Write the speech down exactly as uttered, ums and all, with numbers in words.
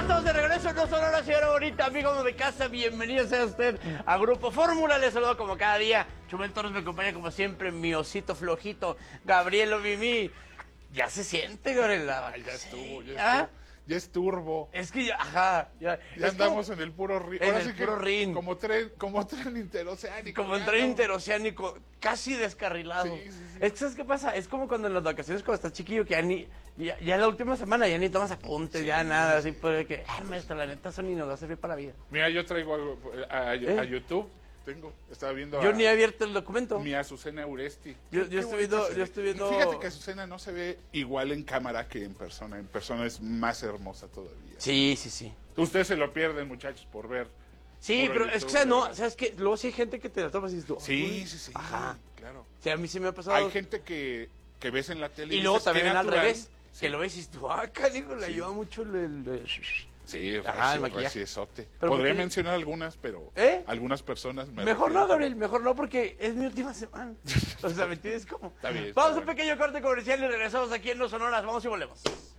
estamos de regreso, no solo la señora bonita, amigos de casa, bienvenido sea usted a Grupo Fórmula, les saludo como cada día, Chumel Torres me acompaña como siempre, mi osito flojito, Gabriel Mimi, ya se siente, Gabriel. Ay, ya estuvo, ya ¿Ah? estuvo. Ya es turbo. Es que ya, ajá, ya. Ya es andamos como, en el puro ring. en el puro ring. Como tren, como tren interoceánico. Como en ya, tren ¿no? interoceánico, casi descarrilado. Sí, sí, sí. Es que, ¿sabes qué pasa? Es como cuando en las vacaciones, cuando estás chiquillo, que ya ni, ya, ya la última semana ya ni tomas apuntes, Sí, ya nada, sí. así, pues, que, ah, maestra, la neta, son y nos va a servir para la vida. Mira, yo traigo algo a, a- ¿Eh? a YouTube. Tengo, estaba viendo Yo a ni he abierto el documento. mi Azucena Uresti. Yo- Qué- yo qué estoy bonita viendo- se yo ve. estoy viendo- Y fíjate que Azucena no se ve igual en cámara que en persona. En persona es más hermosa todavía. Sí, sí, sí. Ustedes se lo pierden, muchachos, por ver. Sí, Puro pero es que, YouTube, o sea, no, ¿verdad? ¿sabes qué? Luego sí hay gente que te la tomas y dices tú, Sí, "Uy". sí, sí. Ajá. Claro. Sí, a mí sí me ha pasado. Hay gente que, que ves en la tele Y luego dices, "Qué también al natural". revés, Sí. que lo ves y dices tú, ah, canijo, le Sí. ayuda mucho el... el- el- Sí, Ajá, el recio, maquillaje. reciesote. Pero Podría porque- mencionar algunas, pero ¿Eh? algunas personas me Mejor refiero- no, Gabriel, mejor no, porque es mi última semana. O sea, ¿me entiendes cómo? Está bien, está Vamos a un bueno. pequeño corte comercial y regresamos aquí en Los Sonoras. Vamos y volvemos.